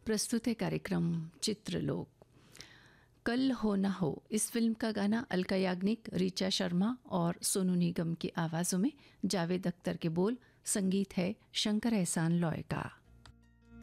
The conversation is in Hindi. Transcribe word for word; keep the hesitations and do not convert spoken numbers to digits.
प्रस्तुत है कार्यक्रम चित्रलोक। कल हो ना हो इस फिल्म का गाना अलका याग्निक, ऋचा शर्मा और सोनू निगम की आवाज़ों में, जावेद अख्तर के बोल, संगीत है शंकर एहसान लॉय का।